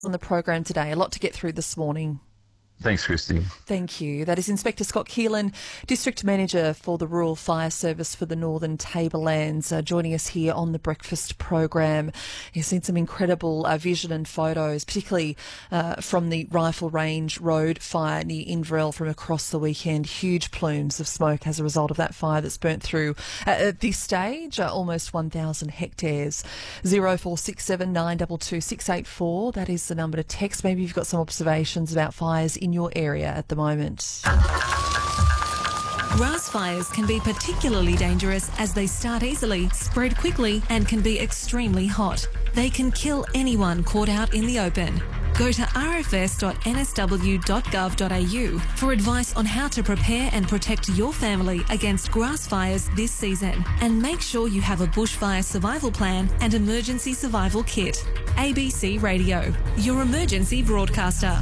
On the program today. A lot to get through this morning. Thanks, Christy. Thank you. That is Inspector Scott Keelan, District Manager for the Rural Fire Service for the Northern Tablelands, joining us here on the breakfast program. You've seen some incredible vision and photos, particularly from the Rifle Range Road fire near Inverell from across the weekend. Huge plumes of smoke as a result of that fire that's burnt through, at this stage, almost 1,000 hectares. 0467 922 684. That is the number to text. Maybe you've got some observations about fires in your area at the moment. Grass fires can be particularly dangerous as they start easily, spread quickly and can be extremely hot. They can kill anyone caught out in the open. Go to rfs.nsw.gov.au for advice on how to prepare and protect your family against grass fires this season. And make sure you have a bushfire survival plan and emergency survival kit. ABC Radio, your emergency broadcaster.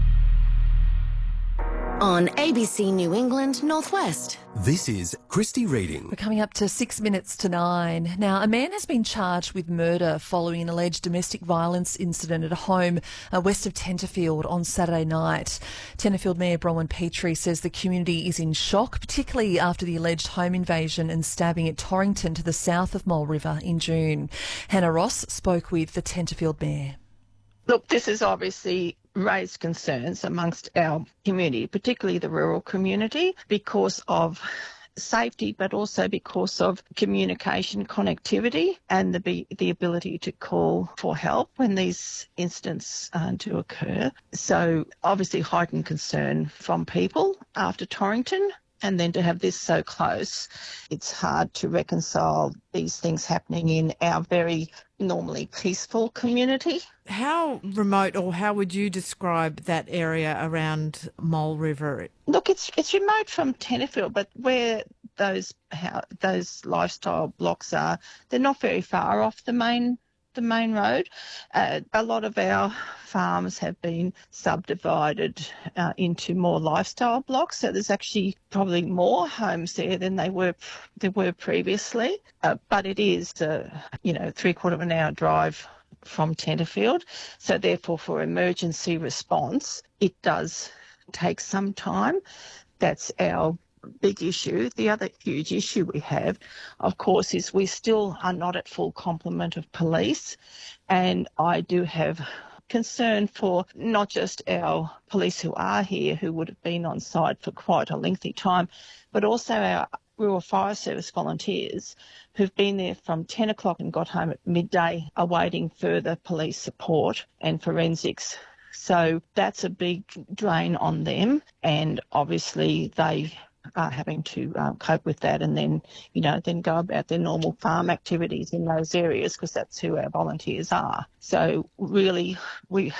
On ABC New England Northwest. This is Christy Reading. We're coming up to 6 minutes to 9. Now, a man has been charged with murder following an alleged domestic violence incident at a home west of Tenterfield on Saturday night. Tenterfield Mayor Bronwyn Petrie says the community is in shock, particularly after the alleged home invasion and stabbing at Torrington to the south of Mole River in June. Hannah Ross spoke with the Tenterfield Mayor. Look, this has obviously raised concerns amongst our community, particularly the rural community, because of safety, but also because of communication connectivity and the ability to call for help when these incidents do occur. So obviously heightened concern from people after Torrington. And then to have this so close, it's hard to reconcile these things happening in our very normally peaceful community. How remote, or how would you describe that area around Mole River? Look, it's remote from Tenterfield, but where those lifestyle blocks are, they're not very far off the main road. A lot of our farms have been subdivided into more lifestyle blocks, so there's actually probably more homes there than there were previously. But it is three-quarter of an hour drive from Tenterfield, so therefore for emergency response it does take some time. That's our big issue. The other huge issue we have, of course, is we still are not at full complement of police, and I do have concern for not just our police who are here, who would have been on site for quite a lengthy time, but also our Rural Fire Service volunteers who've been there from 10 o'clock and got home at midday awaiting further police support and forensics. So that's a big drain on them, and obviously they are having to cope with that, and then go about their normal farm activities in those areas, because that's who our volunteers are. So really we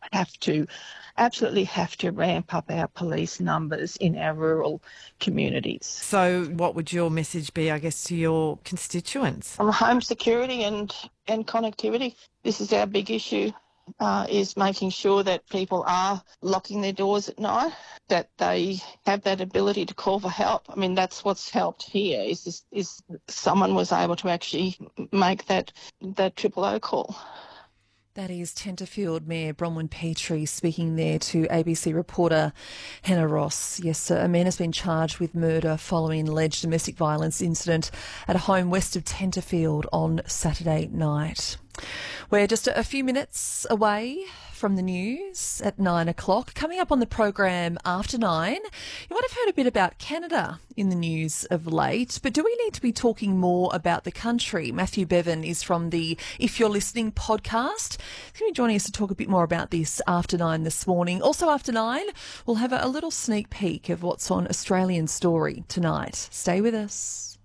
absolutely have to ramp up our police numbers in our rural communities. So what would your message be, I guess, to your constituents? On home security and connectivity, this is our big issue. Is making sure that people are locking their doors at night, that they have that ability to call for help. I mean, that's what's helped here is someone was able to actually make that 000 call. That is Tenterfield Mayor Bronwyn Petrie speaking there to ABC reporter Hannah Ross. Yes, a man has been charged with murder following an alleged domestic violence incident at a home west of Tenterfield on Saturday night. We're just a few minutes away from the news at 9 o'clock. Coming up on the program after 9, you might have heard a bit about Canada in the news of late, but do we need to be talking more about the country? Matthew Bevan is from the If You're Listening podcast. He's going to be joining us to talk a bit more about this after 9 this morning. Also after 9, we'll have a little sneak peek of what's on Australian Story tonight. Stay with us.